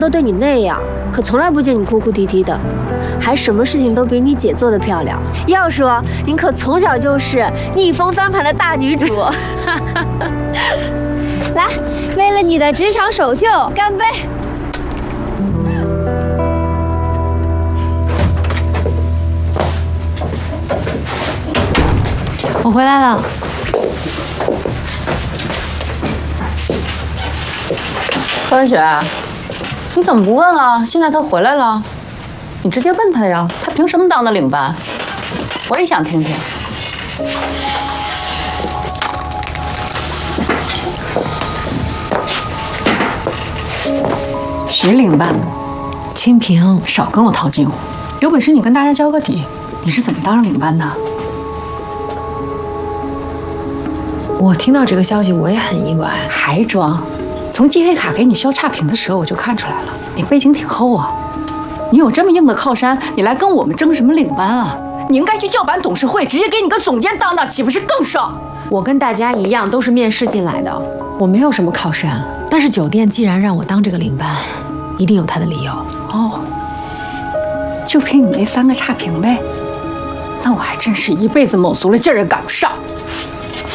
都对你那样，可从来不见你哭哭啼啼的，还什么事情都比你姐做的漂亮。要说您可从小就是逆风翻盘的大女主。来，为了你的职场首秀，干杯！ 我回来了。柯文雪，你怎么不问啊？现在他回来了，你直接问他呀。他凭什么当的领班？我也想听听。谁领班？清平，少跟我套近乎。有本事你跟大家交个底，你是怎么当上领班的？ 我听到这个消息，我也很意外。 还装？从季黑卡给你消差评的时候，我就看出来了，你背景挺厚啊。你有这么硬的靠山，你来跟我们争什么领班啊？你应该去叫板董事会，直接给你个总监当当，岂不是更爽？ 我跟大家一样，都是面试进来的，我没有什么靠山。但是酒店既然让我当这个领班，一定有他的理由。 哦，就凭你那3个差评呗？那我还真是一辈子卯足了劲儿也赶不上。